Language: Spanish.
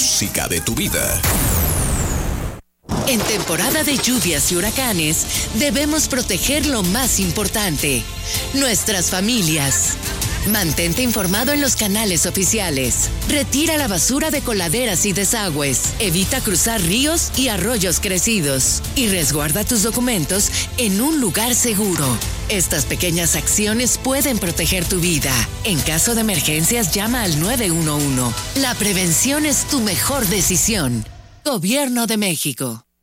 música de tu vida. En temporada de lluvias y huracanes, debemos proteger lo más importante, nuestras familias. Mantente informado en los canales oficiales. Retira la basura de coladeras y desagües. Evita cruzar ríos y arroyos crecidos. Y resguarda tus documentos en un lugar seguro. Estas pequeñas acciones pueden proteger tu vida. En caso de emergencias, llama al 911. La prevención es tu mejor decisión. Gobierno de México.